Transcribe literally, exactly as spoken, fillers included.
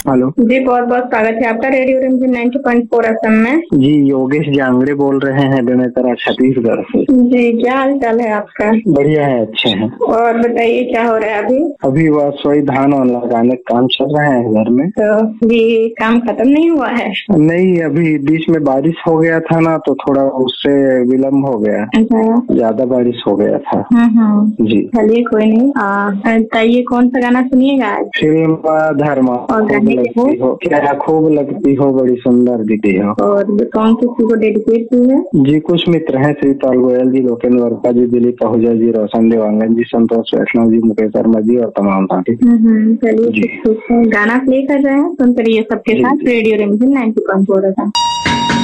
Hello जी, बहुत बहुत स्वागत है आपका रेडियो रिमझिम नाइंटी पॉइंट फोर एफएम में। जी, योगेश जांगड़े बोल रहे हैं बेमेतरा छत्तीसगढ़ से। जी, क्या हाल चाल है आपका? बढ़िया है, अच्छे हैं। और बताइए क्या हो रहा है अभी? अभी बस वही धान वान लगाने का काम चल रहा है घर में। तो अभी काम खत्म नहीं हुआ है? नहीं, अभी बीच में बारिश हो गया था ना, तो थोड़ा उससे विलम्ब हो गया। अच्छा, ज्यादा बारिश हो गया था। हम्म जी, चलिए कोई नहीं। आ, बताइए कौन सा गाना सुनिएगा आज? फिल्म धर्मा और खूब गाने के लगती हो, क्या खूब लगती हो, बड़ी सुंदर दीदी हो। और कौन किसी को डेडिकेट की है? जी, कुछ मित्र हैं, श्रीपाल गोयल जी, लोकेंद्र वर्मा जी, दिलीप आहूजा जी, रोशन देवांगन जी, संतोष वैष्णव जी, मुकेश शर्मा जी और तमाम साथी। हम्म चलिए, गाना प्ले कर रहे हैं, सुनते रहिए सबके साथ रेडियो रिमझिम नाइंटी पॉइंट फोर एफएम।